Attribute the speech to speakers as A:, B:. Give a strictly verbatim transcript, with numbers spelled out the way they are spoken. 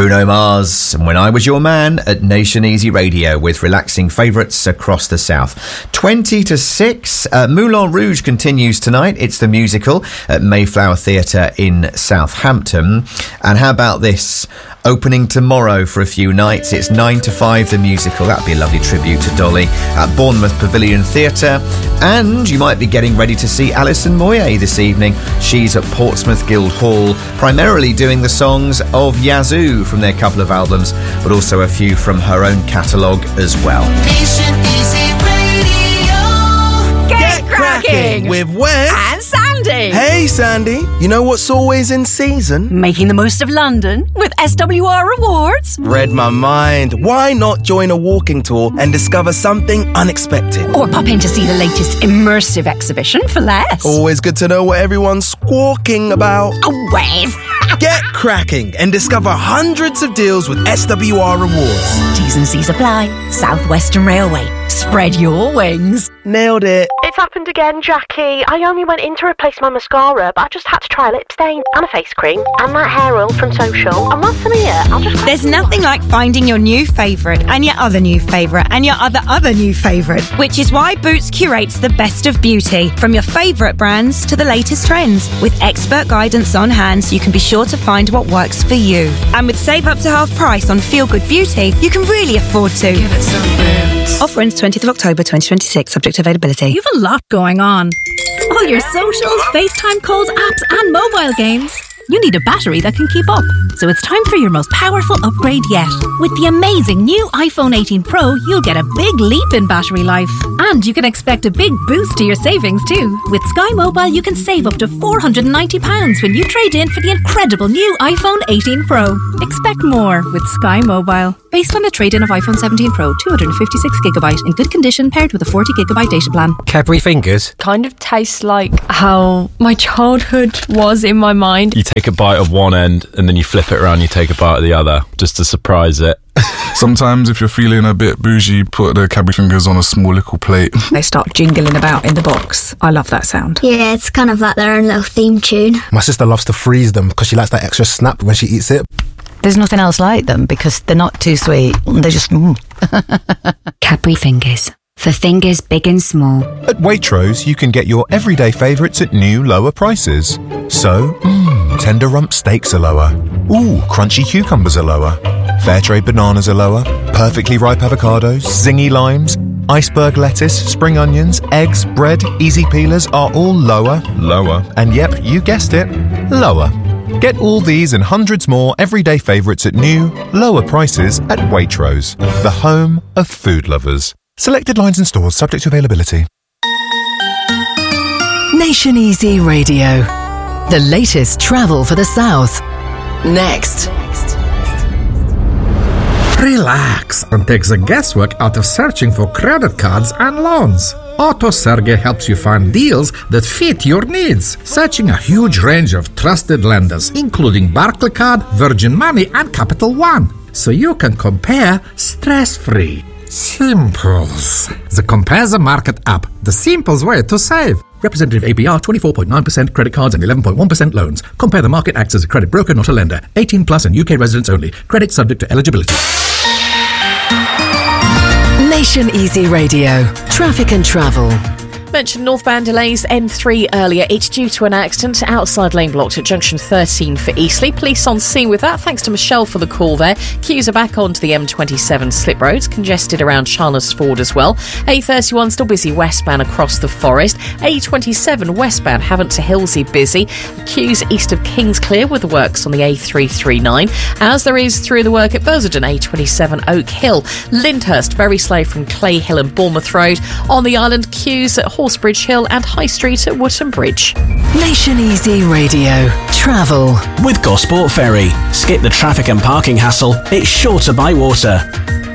A: Bruno Mars and When I Was Your Man at Nation Easy Radio with relaxing favourites across the south. twenty to six, uh, Moulin Rouge continues tonight. It's the musical at Mayflower Theatre in Southampton. And how about this? Opening tomorrow for a few nights. It's nine to five, the musical. That'd be a lovely tribute to Dolly at Bournemouth Pavilion Theatre. And you might be getting ready to see Alison Moyet this evening. She's at Portsmouth Guildhall, primarily doing the songs of Yazoo from their couple of albums, but also a few from her own catalogue as well.
B: Nation Easy Radio.
C: Get cracking
D: with Wes
C: and Sandy.
D: Hey Sandy, you know what's always in season?
C: Making the most of London with S W R Rewards.
D: Read my mind. Why not join a walking tour and discover something unexpected?
C: Or pop in to see the latest immersive exhibition for less.
D: Always good to know what everyone's squawking about.
C: Oh, Wes.
D: Get cracking and discover hundreds of deals with S W R Rewards.
C: T's and C's apply. South Western Railway. Spread your wings.
D: Nailed it.
E: It's happened again, Jackie. I only went in to replace my mascara, but I just had to try a lip stain and a face cream and that hair oil from Social. And once I'm here, I'll just...
F: There's nothing like finding your new favourite and your other new favourite and your other other new favourite, which is why Boots curates the best of beauty, from your favourite brands to the latest trends, with expert guidance on hand so you can be sure to find what works for you. And with Save Up to Half Price on Feel Good Beauty, you can really afford to.
B: Give it some Boots.
F: Offer ends twentieth of October twenty twenty-six, subject to availability.
G: You've a lot going on. All your socials, FaceTime calls, apps and mobile games. You need a battery that can keep up. So it's time for your most powerful upgrade yet. With the amazing new iPhone eighteen Pro, you'll get a big leap in battery life. And you can expect a big boost to your savings too. With Sky Mobile, you can save up to four hundred ninety pounds when you trade in for the incredible new iPhone eighteen Pro. Expect more with Sky Mobile. Based on a trade-in of iPhone seventeen Pro, two hundred fifty-six gigabyte in good condition, paired with a forty gigabyte data plan.
H: Cadbury Fingers
I: kind of tastes like how my childhood was in my mind.
J: You take a bite of one end and then you flip it around, you take a bite of the other just to surprise it.
K: Sometimes if you're feeling a bit bougie, put the Cadbury Fingers on a small little plate.
G: They start jingling about in the box. I love that sound.
L: Yeah, it's kind of like their own little theme tune.
M: My sister loves to freeze them because she likes that extra snap when she eats it.
N: There's nothing else like them because they're not too sweet. They're just... Mm.
O: Cadbury Fingers. For fingers big and small.
P: At Waitrose, you can get your everyday favourites at new, lower prices. So, mmm, tender rump steaks are lower. Ooh, crunchy cucumbers are lower. Fairtrade bananas are lower. Perfectly ripe avocados, zingy limes, iceberg lettuce, spring onions, eggs, bread, easy peelers are all lower. Lower. And yep, you guessed it, lower. Get all these and hundreds more everyday favourites at new, lower prices at Waitrose, the home of food lovers. Selected lines and stores subject to availability.
Q: Nation Easy Radio. The latest travel for the South. Next.
R: Relax and take the guesswork out of searching for credit cards and loans. AutoSerge helps you find deals that fit your needs, searching a huge range of trusted lenders, including Barclaycard, Virgin Money, and Capital One, so you can compare stress-free. Simples. The Compare the Market app, the simplest way to save. Representative A P R twenty-four point nine percent credit cards and eleven point one percent loans. Compare the Market acts as a credit broker, not a lender. eighteen plus and U K residents only. Credit subject to eligibility.
Q: Nation Easy Radio. Traffic and travel.
S: Mentioned northbound delays N three earlier. It's due to an accident. Outside lane blocked at junction thirteen for Eastleigh. Police on scene with that. Thanks to Michelle for the call there. Queues are back onto the M twenty-seven slip roads. Congested around Charles Ford as well. A thirty-one still busy westbound across the Forest. A twenty-seven westbound Havant to Hillsey busy. Queues east of Kingsclear with the works on the A three thirty-nine. As there is through the work at Bursardon. A twenty-seven Oak Hill. Lyndhurst very slow from Clay Hill and Bournemouth Road. On the island, queues at Horsebridge Hill and High Street at Wootton Bridge.
Q: Nation Easy Radio. Travel.
T: With Gosport Ferry. Skip the traffic and parking hassle. It's shorter by water.